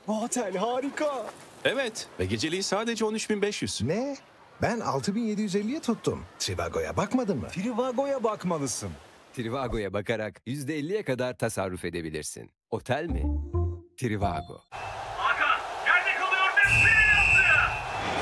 Bu otel harika. Evet ve geceliği sadece 13.500. Ne? Ben 6.750'ye tuttum. Trivago'ya bakmadın mı? Trivago'ya bakmalısın. Trivago'ya bakarak %50'ye kadar tasarruf edebilirsin. Otel mi? Trivago. Hakan, nerede kalıyor Messi?